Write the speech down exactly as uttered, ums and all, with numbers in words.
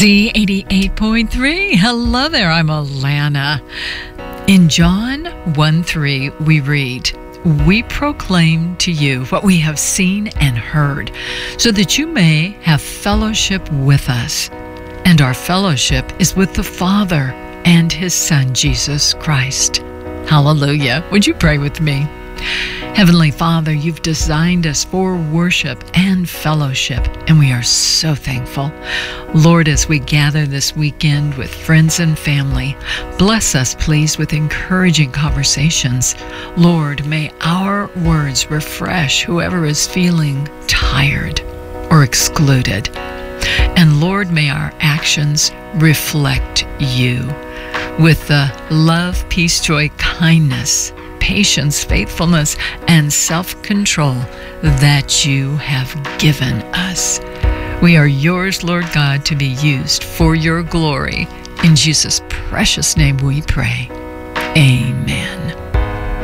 Z eighty-eight point three. Hello there, I'm Alana. In John one three, we read, "We proclaim to you what we have seen and heard, so that you may have fellowship with us. And our fellowship is with the Father and His Son, Jesus Christ." Hallelujah. Would you pray with me? Heavenly Father, you've designed us for worship and fellowship, and we are so thankful. Lord, as we gather this weekend with friends and family, bless us, please, with encouraging conversations. Lord, may our words refresh whoever is feeling tired or excluded. And Lord, may our actions reflect you with the love, peace, joy, kindness, patience, faithfulness, and self-control that you have given us. We are yours, Lord God, to be used for your glory. In Jesus' precious name we pray. Amen.